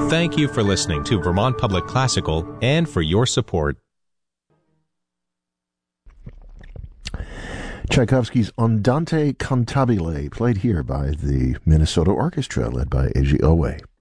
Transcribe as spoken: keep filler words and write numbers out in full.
Thank you for listening to Vermont Public Classical and for your support. Tchaikovsky's Andante Cantabile, played here by the Minnesota Orchestra, led by Eiji Owe.